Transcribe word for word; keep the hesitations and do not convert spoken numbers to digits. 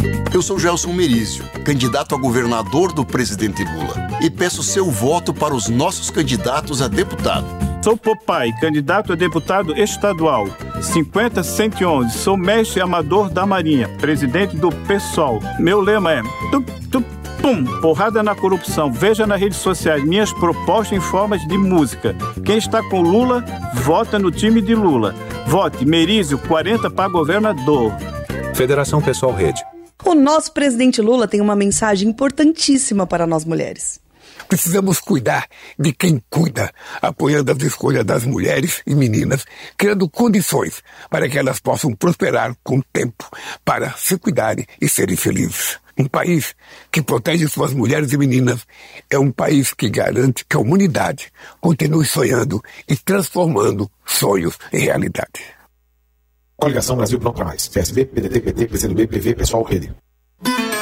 Eu sou Gelson Merizio, candidato a governador do presidente Lula, e peço seu voto para os nossos candidatos a deputado. Sou Popai, candidato a deputado estadual, cinquenta cento e onze, sou mestre amador da Marinha, presidente do PSOL. Meu lema é tup, tup, pum, porrada na corrupção. Veja nas redes sociais minhas propostas em formas de música. Quem está com Lula, vota no time de Lula. Vote Merizio quarenta para governador. Federação Pessoal Rede. O nosso presidente Lula tem uma mensagem importantíssima para nós mulheres. Precisamos cuidar de quem cuida, apoiando as escolhas das mulheres e meninas, criando condições para que elas possam prosperar com o tempo, para se cuidarem e serem felizes. Um país que protege suas mulheres e meninas é um país que garante que a humanidade continue sonhando e transformando sonhos em realidade. Coligação Brasil Pronto para Mais. P S B, P D T, P T, P C do B, P V, Pessoal, Rede.